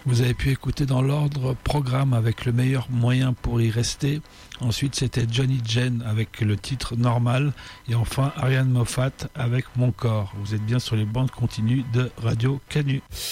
Vous avez pu écouter dans l'ordre Programme avec le meilleur moyen pour y rester. Ensuite, c'était Johnny Jane avec le titre Normal. Et enfin, Ariane Moffat avec Mon corps. Vous êtes bien sur les bandes continues de Radio Canu.